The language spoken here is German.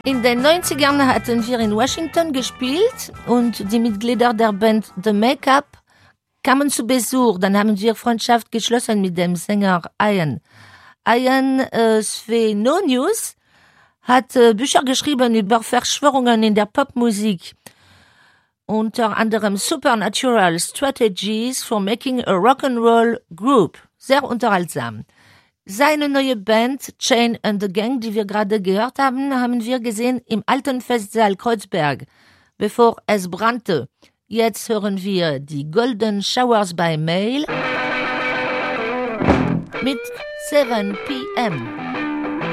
In den 90ern hatten wir in Washington gespielt und die Mitglieder der Band The Make-up kamen zu Besuch. Dann haben wir Freundschaft geschlossen mit dem Sänger Ian. Ian Svenonius hat Bücher geschrieben über Verschwörungen in der Popmusik. Unter anderem Supernatural Strategies for Making a Rock'n'Roll Group. Sehr unterhaltsam. Seine neue Band, Chain and the Gang, die wir gerade gehört haben, haben wir gesehen im alten Festsaal Kreuzberg, bevor es brannte. Jetzt hören wir die Golden Showers by Mail mit 7 p.m.